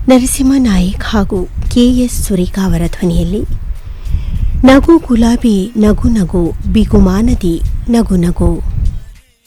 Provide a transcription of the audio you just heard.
ನರಸಿಂಹ ನಾಯಕ್ ಹಾಗೂ ಕೆ.ಎಸ್. ಸುರೇಖಾ ಅವರ ಧ್ವನಿಯಲ್ಲಿ ನಗು ಗುಲಾಬಿ ನಗು ನಗು ಬಿಗುಮಾನದಿ ನಗು ನಗು.